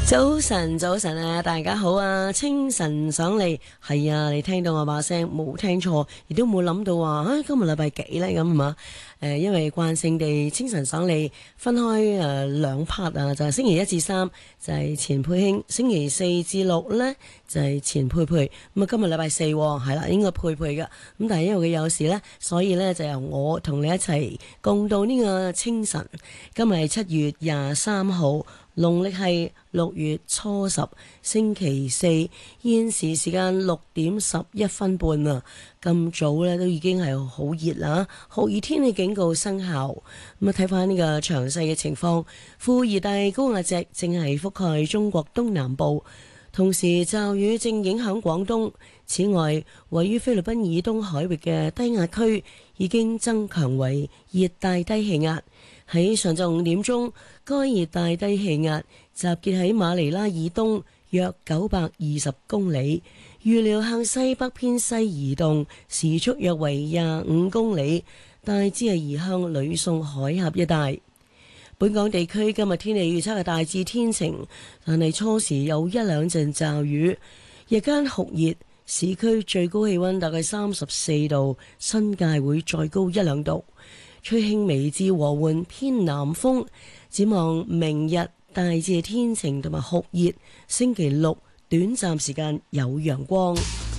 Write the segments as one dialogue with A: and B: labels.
A: 早晨，早晨啊，大家好啊！清晨上嚟，係啊，你聽到我把聲冇聽錯，亦都冇諗到話今日禮拜幾呢咁嘛？因為慣性地清晨上嚟分開兩 part 啊，就係星期一至三就係錢佩卿，星期四至六呢就係錢佩佩。咁啊，今日禮拜四係啦，應該佩佩噶。咁但係因為佢有事呢，所以呢就由我同你一齊共度呢個清晨。今日係7月23號。農曆係6月初10，星期四，現時時間6點11分半啊！咁早呢都已經係好熱啦，酷熱天氣警告生效。咁啊，睇翻呢個詳細嘅情況，副熱帶高壓脊正係覆蓋中國東南部，同時驟雨正影響廣東。此外，位於菲律賓以東海域嘅低壓區已經增強為熱帶低氣壓。喺上晝5點鐘，該熱帶低氣壓集結喺馬尼拉以東約920公里，預料向西北偏西移動，時速約為25公里，大致係移向呂宋海峽一帶。本港地區今日天氣預測係大致天晴，但係初時有一兩陣驟雨，日間酷熱，市區最高氣溫大概34度，新界會再高一兩度。吹輕微至和緩偏南風，展望明日大致天晴同埋酷熱，星期六短暫時間有陽光，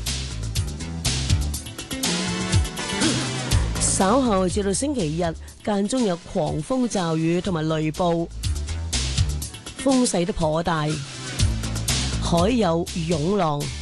A: 稍後至到星期日間中有狂風驟雨同埋雷暴，風勢都頗大，海有湧浪。